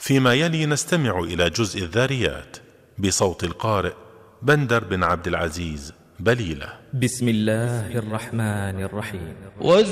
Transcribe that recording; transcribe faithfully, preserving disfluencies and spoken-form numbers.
فيما يلي نستمع إلى جزء الذاريات بصوت القارئ بندر بن عبد العزيز بليلة. بسم الله الرحمن الرحيم.